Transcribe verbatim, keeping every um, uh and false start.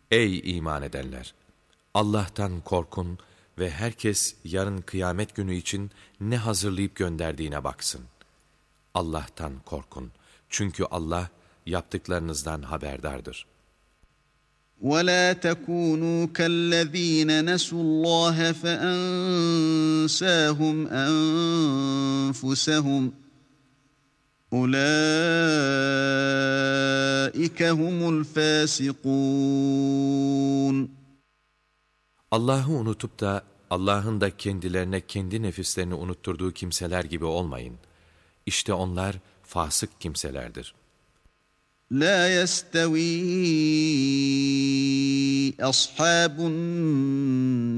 Ey iman edenler! Allah'tan korkun ve herkes yarın kıyamet günü için ne hazırlayıp gönderdiğine baksın. Allah'tan korkun. Çünkü Allah yaptıklarınızdan haberdardır. وَلَا تَكُونُوا كَالَّذ۪ينَ نَسُوا اللّٰهَ فَأَنْسَاهُمْ أَنْفُسَهُمْ اُولَٰئِكَ هُمُ الْفَاسِقُونَ Allah'ı unutup da Allah'ın da kendilerine kendi nefislerini unutturduğu kimseler gibi olmayın. İşte onlar fasık kimselerdir. لَا يَسْتَوِي أَصْحَابُ